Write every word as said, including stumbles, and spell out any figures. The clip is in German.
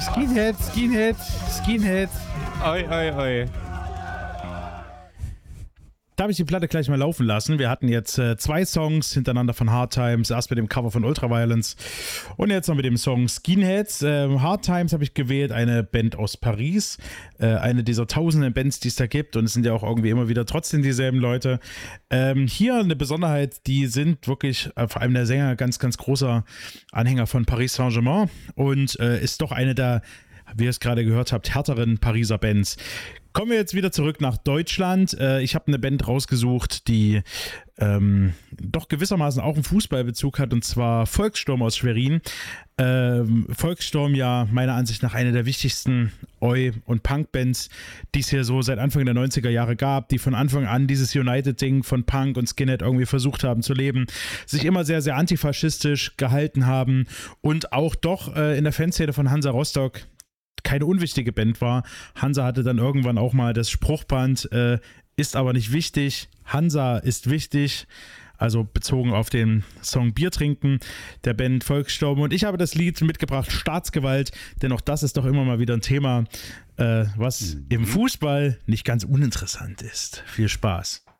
Skinhead, Skinhead, Skinhead. Oi, oi, oi. Da habe ich die Platte gleich mal laufen lassen. Wir hatten jetzt äh, zwei Songs hintereinander von Hard Times. Erst mit dem Cover von Ultraviolence und jetzt noch mit dem Song Skinheads. Ähm, Hard Times habe ich gewählt, eine Band aus Paris. Äh, eine dieser tausenden Bands, die es da gibt. Und es sind ja auch irgendwie immer wieder trotzdem dieselben Leute. Ähm, hier eine Besonderheit, die sind wirklich, äh, vor allem der Sänger, ganz, ganz großer Anhänger von Paris Saint-Germain. Und äh, ist doch eine der, wie ihr es gerade gehört habt, härteren Pariser Bands. Kommen wir jetzt wieder zurück nach Deutschland. Ich habe eine Band rausgesucht, die ähm, doch gewissermaßen auch einen Fußballbezug hat, und zwar Volkssturm aus Schwerin. Ähm, Volkssturm ja meiner Ansicht nach eine der wichtigsten Oi- und Punk-Bands, die es hier so seit Anfang der neunziger Jahre gab, die von Anfang an dieses United-Ding von Punk und Skinhead irgendwie versucht haben zu leben, sich immer sehr, sehr antifaschistisch gehalten haben und auch doch äh, in der Fanszene von Hansa Rostock keine unwichtige Band war. Hansa hatte dann irgendwann auch mal das Spruchband, äh, ist aber nicht wichtig, Hansa ist wichtig, also bezogen auf den Song Bier trinken der Band Volkssturm. Und ich habe das Lied mitgebracht, Staatsgewalt, denn auch das ist doch immer mal wieder ein Thema, äh, was mhm. im Fußball nicht ganz uninteressant ist. Viel Spaß.